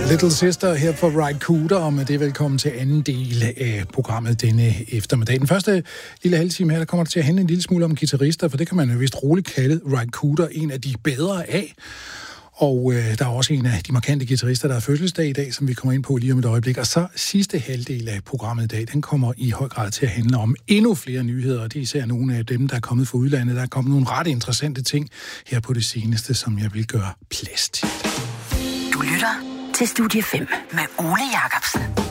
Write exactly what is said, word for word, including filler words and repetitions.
Little Sister her for Right Cooter, og med det velkommen til anden del af programmet denne eftermiddag. Den første lille halve time her, der kommer der til at handle en lille smule om guitarister, for det kan man jo vist roligt kalde Right Cooter en af de bedre af. Og øh, der er også en af de markante guitarister, der er fødselsdag i dag, som vi kommer ind på lige om et øjeblik. Og så sidste halvdel af programmet i dag, den kommer i høj grad til at handle om endnu flere nyheder, og det er især nogle af dem, der er kommet fra udlandet. Der er kommet nogle ret interessante ting her på det seneste, som jeg vil gøre plads til. Du lytter til Studie fem med Ole Jacobsen.